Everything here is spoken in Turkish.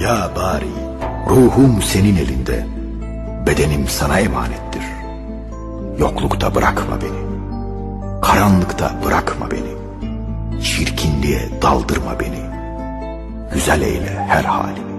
Ya bari, ruhum senin elinde, bedenim sana emanettir. Yoklukta bırakma beni, karanlıkta bırakma beni, çirkinliğe daldırma beni, güzel eyle her halimi.